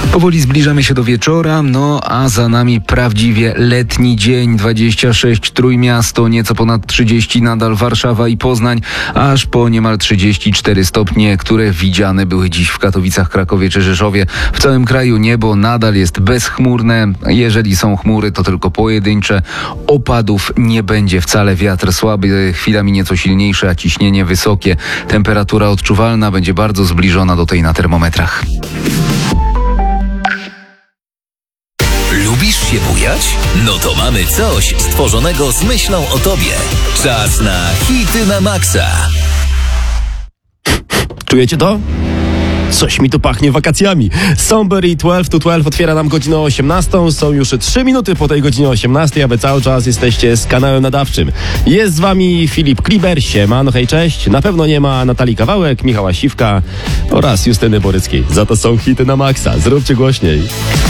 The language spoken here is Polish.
Powoli zbliżamy się do wieczora, a za nami prawdziwie letni dzień. 26 Trójmiasto, nieco ponad 30 nadal Warszawa i Poznań, aż po niemal 34 stopnie, które widziane były dziś w Katowicach, Krakowie czy Rzeszowie. W całym kraju niebo nadal jest bezchmurne. Jeżeli są chmury, to tylko pojedyncze. Opadów nie będzie wcale, wiatr słaby, chwilami nieco silniejszy, a ciśnienie wysokie. Temperatura odczuwalna będzie bardzo zbliżona do tej na termometrach. Lubisz się bujać? No to mamy coś stworzonego z myślą o tobie. Czas na hity na maksa. Czujecie to? Coś mi tu pachnie wakacjami. Somebody 12 to 12 otwiera nam godzinę 18. Są już 3 minuty po tej godzinie 18, a wy cały czas jesteście z kanałem nadawczym. Jest z wami Filip Kliber, siemano, hej, cześć. Na pewno nie ma Natalii Kawałek, Michała Siwka oraz Justyny Boryckiej. Za to są hity na maksa. Zróbcie głośniej.